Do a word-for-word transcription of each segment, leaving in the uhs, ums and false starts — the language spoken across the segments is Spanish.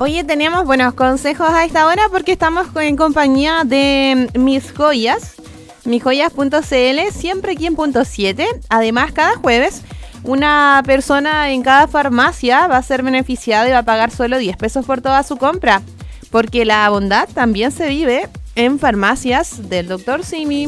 Oye, teníamos buenos consejos a esta hora porque estamos en compañía de Mis Joyas, mis joyas punto c l, siempre aquí en punto siete. Además, cada jueves, una persona en cada farmacia va a ser beneficiada y va a pagar solo diez pesos por toda su compra, porque la bondad también se vive en farmacias del doctor Simi.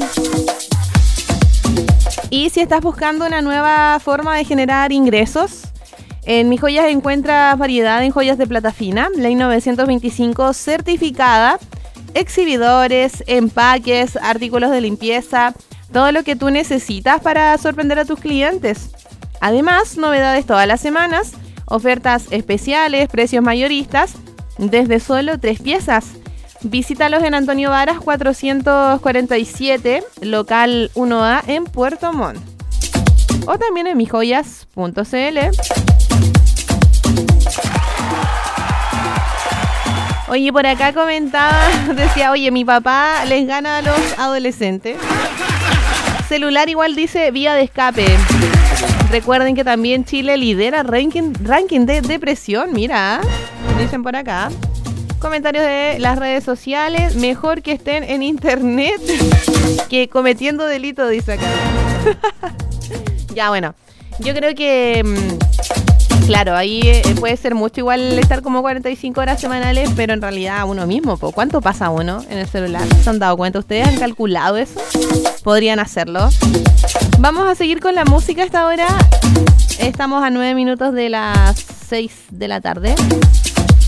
Y si estás buscando una nueva forma de generar ingresos, en Mis Joyas encuentras variedad en joyas de plata fina, ley novecientos veinticinco certificada, exhibidores, empaques, artículos de limpieza, todo lo que tú necesitas para sorprender a tus clientes. Además, novedades todas las semanas, ofertas especiales, precios mayoristas, desde solo tres piezas. Visítalos en Antonio Varas cuatrocientos cuarenta y siete, local uno A en Puerto Montt. O también en mis joyas punto c l. Oye, por acá comentaba, decía, oye, mi papá les gana a los adolescentes. Celular igual dice vía de escape. Recuerden que también Chile lidera ranking, ranking de depresión, mira, dicen por acá. Comentarios de las redes sociales, mejor que estén en internet que cometiendo delito, dice acá. Ya, bueno, yo creo que, claro, ahí eh, puede ser mucho igual estar como cuarenta y cinco horas semanales, pero en realidad uno mismo, ¿po? ¿Cuánto pasa uno en el celular? ¿Se han dado cuenta? ¿Ustedes han calculado eso? Podrían hacerlo. Vamos a seguir con la música hasta ahora. Estamos a nueve minutos de las seis de la tarde.